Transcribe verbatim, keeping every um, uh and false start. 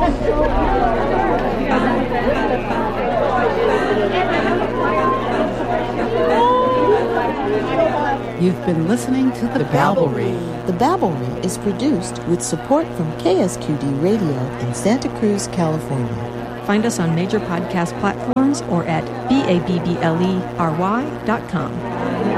You've been listening to The, the Babblery. The Babblery is produced with support from K S Q D Radio in Santa Cruz, California. Find us on major podcast platforms or at B A B B L E R Y dot com.